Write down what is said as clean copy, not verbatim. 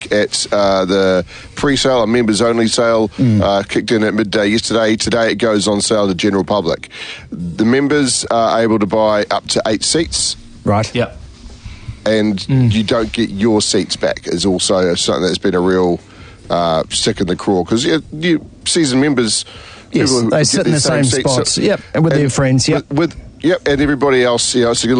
at the pre-sale, a members-only sale, kicked in at midday yesterday. Today it goes on sale to general public. The members are able to buy up to 8 seats. Right. Yep. And you don't get your seats back is also something that's been a real stick in the craw. Because you season members... Yes, they sit in the same spots. And with their friends. And everybody else, it's a